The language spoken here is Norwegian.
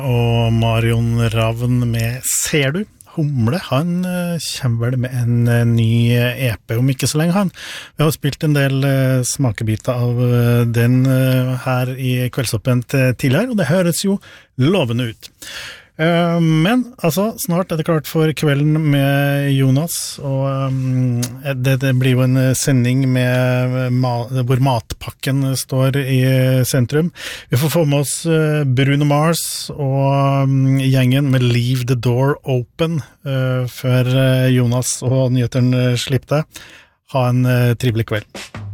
Og Marion Ravn med Ser du? Humle, han kommer vel med en ny EP om ikke så lenge han. Vi har spilt en del smakebiter av den her i Kveldsåpent tidligere, og det høres jo lovende ut. Men altså, snart det klart for kvelden med Jonas, og det blir jo en sending med hvor matpakken står i sentrum. Vi får få med oss Bruno Mars og gjengen med Leave the Door Open før Jonas og nyheteren slipper det. Ha en trivelig kveld.